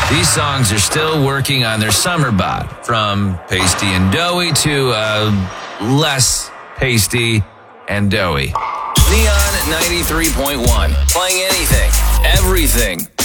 These songs are still working on their summer bod, from pasty and doughy to less pasty and doughy. Neon 93.1, playing anything, everything